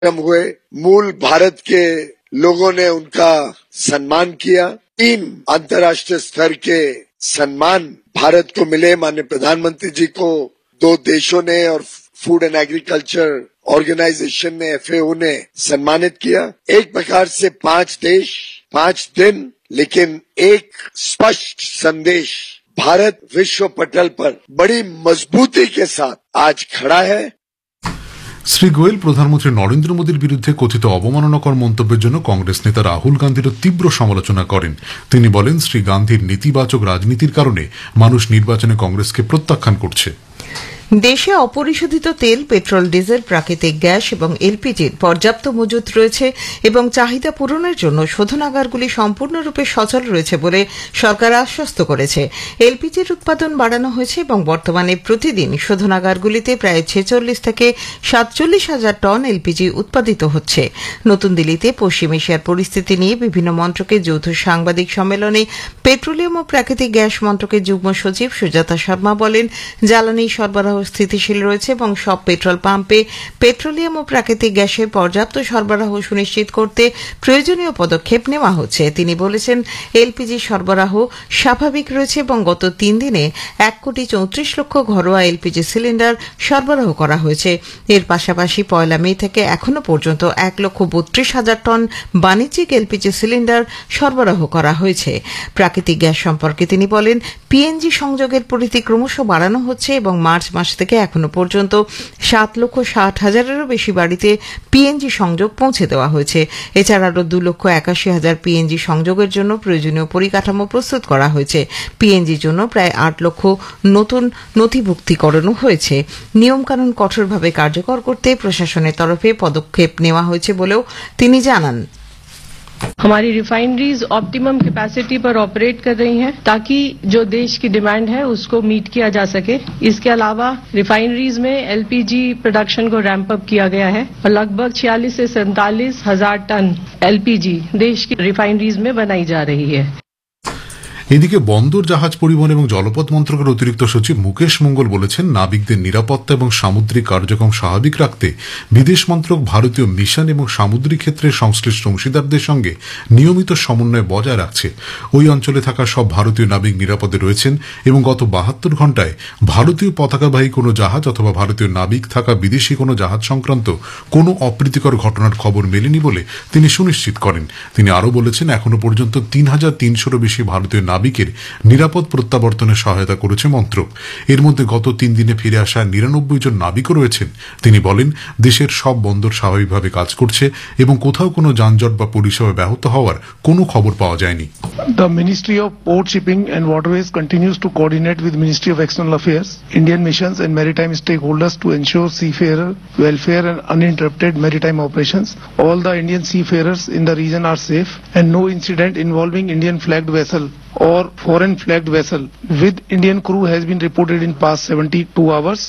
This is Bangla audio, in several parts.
हुए, मूल भारत के लोगों ने उनका सम्मान किया। 3 अंतर्राष्ट्रीय स्तर के सम्मान भारत को मिले। माननीय प्रधानमंत्री जी को 2 देशों ने और फूड एंड एग्रीकल्चर ऑर्गेनाइजेशन ने, FAO ने सम्मानित किया। एक प्रकार से 5 देश, 5 दिन, लेकिन एक स्पष्ट संदेश, भारत विश्व पटल पर बड़ी मजबूती के साथ आज खड़ा है। শ্রী গোয়েল প্রধানমন্ত্রী নরেন্দ্র মোদীর বিরুদ্ধে কথিত অবমাননাকর মন্তব্যের জন্য কংগ্রেস নেতা রাহুল গান্ধীরও তীব্র সমালোচনা করেন। তিনি বলেন, শ্রী গান্ধীর নেতিবাচক রাজনীতির কারণে মানুষ নির্বাচনে কংগ্রেসকে প্রত্যাখ্যান করছে। দেশে অপরিশোধিত তেল, পেট্রোল, ডিজেল, প্রাকৃতিক গ্যাস এবং এলপিজির পর্যাপ্ত মজুত রয়েছে এবং চাহিদা পূরণের জন্য শোধনাগারগুলি সম্পূর্ণরূপে সচল রয়েছে বলে সরকার আশ্বস্ত করেছে। এলপিজির উৎপাদন বাড়ানো হয়েছে এবং বর্তমানে প্রতিদিন শোধনাগারগুলিতে প্রায় 46 থেকে 47 হাজার টন এলপিজি উৎপাদিত হচ্ছে। নতুন দিল্লিতে পশ্চিম এশিয়ার পরিস্থিতি নিয়ে বিভিন্ন মন্ত্রকের যৌথ সাংবাদিক সম্মেলনে পেট্রোলিয়াম ও প্রাকৃতিক গ্যাস মন্ত্রকের যুগ্ম সচিব সুজাতা শর্মা বলেন, জ্বালানি সরবরাহ স্থিতিশীল রয়েছে এবং সব পেট্রোল পাম্পে পেট্রোলিয়াম ও প্রাকৃতিক গ্যাসের পর্যাপ্ত সরবরাহ সুনিশ্চিত করতে প্রয়োজনীয় পদক্ষেপ নেওয়া হচ্ছে। তিনি বলেছেন, এলপিজি সরবরাহ স্বাভাবিক রয়েছে এবং গত 3 দিনে 1,34,00,000 ঘরোয়া এলপিজি সিলিন্ডার সরবরাহ করা হয়েছে। এর পাশাপাশি 1 মে থেকে এখনো পর্যন্ত 1,32,000 টন বাণিজ্যিক এলপিজি সিলিন্ডার সরবরাহ করা হয়েছে। প্রাকৃতিক গ্যাস সম্পর্কে তিনি বলেন, পিএনজি সংযোগের পরিধি ক্রমশ বাড়ানো হচ্ছে এবং মার্চ মাস থেকে এখনো পর্যন্ত 7,60,000-এরও বেশি বাড়িতে পিএনজি সংযোগ পৌঁছে দেওয়া হয়েছে। এছাড়া আরও 2,81,000 পিএনজি সংযোগের জন্য প্রয়োজনীয় পরিকাঠামো প্রস্তুত করা হয়েছে। পিএনজির জন্য প্রায় 8 লক্ষ নতুন নথিভুক্তিকরণও হয়েছে। নিয়মকানুন কঠোরভাবে কার্যকর করতে প্রশাসনের তরফে পদক্ষেপ নেওয়া হয়েছে বলেও তিনি জানান। हमारी रिफाइनरीज ऑप्टिमम कैपेसिटी पर ऑपरेट कर रही हैं ताकि जो देश की डिमांड है उसको मीट किया जा सके। इसके अलावा रिफाइनरीज में एलपीजी प्रोडक्शन को रैंप अप किया गया है और लगभग 46 से 47 हजार टन एलपीजी देश की रिफाइनरीज में बनाई जा रही है। এদিকে বন্দর, জাহাজ পরিবহন এবং জলপথ মন্ত্রকের অতিরিক্ত সচিব মুকেশ মঙ্গল বলেছেন, নাবিকদের নিরাপত্তা এবং সামুদ্রিক কার্যক্রম স্বাভাবিক রাখতে বিদেশ মন্ত্রক ভারতীয় মিশন এবং সামুদ্রিক ক্ষেত্রের সংশ্লিষ্ট অংশীদারদের সঙ্গে নিয়মিত সমন্বয় বজায় রাখছে। ওই অঞ্চলে থাকা সব ভারতীয় নাবিক নিরাপদে রয়েছেন এবং গত 72 ঘণ্টায় ভারতীয় পতাকাবাহী কোনো জাহাজ অথবা ভারতীয় নাবিক থাকা বিদেশি কোনো জাহাজ সংক্রান্ত কোনো অপ্রীতিকর ঘটনার খবর মেলেনি বলে তিনি সুনিশ্চিত করেন। তিনি আরও বলেছেন, এখনো পর্যন্ত 3,300-রও বেশি ভারতীয় নাবিকের নিরাপদ প্রত্যাবর্তনে সহায়তা করেছে মন্ত্রক। এর মধ্যে গত 3 দিনে ফিরে আসা 99 জন নাবিকও রয়েছেন। তিনি বলেন, দেশের সব বন্দর স্বাভাবিকভাবে কাজ করছে এবং কোথাও কোনো যানজট বা পরিষেবা ব্যাহত হওয়ার কোনো খবর পাওয়া যায়নি। The Ministry of Port Shipping and Waterways continues to coordinate with Ministry of External Affairs, Indian missions and maritime stakeholders to ensure seafarer welfare and uninterrupted maritime operations. All the Indian seafarers in the region are safe and no incident involving Indian flagged vessel or foreign flagged vessel with Indian crew has been reported in past 72 hours.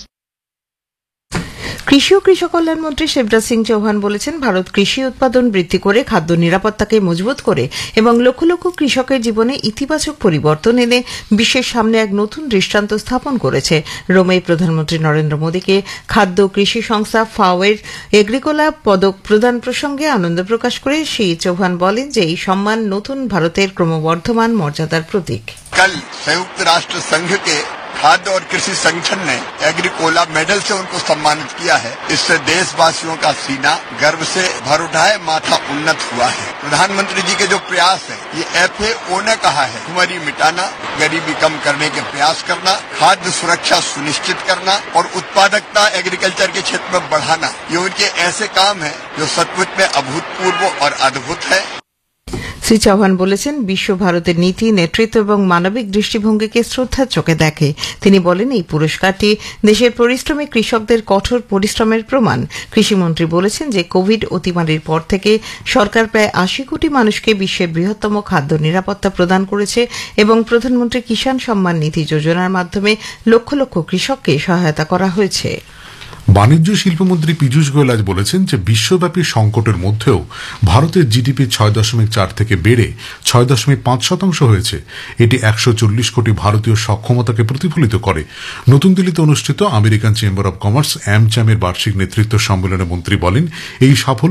কৃষি ও কৃষক কল্যাণ মন্ত্রী শিবরাজ সিং চৌহান বলেছেন, ভারত কৃষি উৎপাদন বৃদ্ধি করে খাদ্য নিরাপত্তাকে মজবুত করে এবং লক্ষ লক্ষ কৃষকের জীবনে ইতিবাচক পরিবর্তন এনে বিশ্বের সামনে এক নতুন দৃষ্টান্ত স্থাপন করেছে। রোমে প্রধানমন্ত্রী নরেন্দ্র মোদীকে খাদ্য কৃষি সংস্থা FAO এর এগ্রিকোলা পদক প্রদান প্রসঙ্গে আনন্দ প্রকাশ করে শ্রী চৌহান বলেন যে এই সম্মান নতুন ভারতের ক্রমবর্ধমান মর্যাদার প্রতীক। कल संयुक्त राष्ट्र संघ के खाद्य और कृषि संगठन ने एग्रीकोला मेडल से उनको सम्मानित किया है। इससे देशवासियों का सीना गर्व से भर उठा है, माथा उन्नत हुआ है। प्रधानमंत्री जी के जो प्रयास है, ये FAO ने कहा है, भुखमरी मिटाना, गरीबी कम करने के प्रयास करना, खाद्य सुरक्षा सुनिश्चित करना और उत्पादकता एग्रीकल्चर के क्षेत्र में बढ़ाना, ये उनके ऐसे काम है जो सचमुच में अभूतपूर्व और अद्भुत है। শ্রী চৌহান বলেছেন, বিশ্ব ভারতের নীতি, নেতৃত্ব এবং মানবিক দৃষ্টিভঙ্গিকে শ্রদ্ধার চোখে দেখে। তিনি বলেন, এই পুরস্কারটি দেশের পরিশ্রমী কৃষকদের কঠোর পরিশ্রমের প্রমাণ। কৃষিমন্ত্রী বলেছেন যে কোভিড অতিমারির পর থেকে সরকার প্রায় 80 কোটি মানুষকে বিশ্বের বৃহত্তম খাদ্য নিরাপত্তা প্রদান করেছে এবং প্রধানমন্ত্রী কিষাণ সম্মান নিধি যোজনার মাধ্যমে লক্ষ লক্ষ কৃষককে সহায়তা করা হয়েছে। বাণিজ্য শিল্পমন্ত্রী পীযূষ গোয়েল আজ বলেছেন যে বিশ্বব্যাপী সংকটের মধ্যেও ভারতের জিডিপি 6.4 থেকে বেড়ে 6.5% হয়েছে। এটি 140 কোটি ভারতীয় সক্ষমতাকে প্রতিফলিত করে। নতুন দিল্লিতে অনুষ্ঠিত American chamber of commerce AmCham এর বার্ষিক নেতৃত্ব সম্মেলনে মন্ত্রী বলেন, এই সাফল্য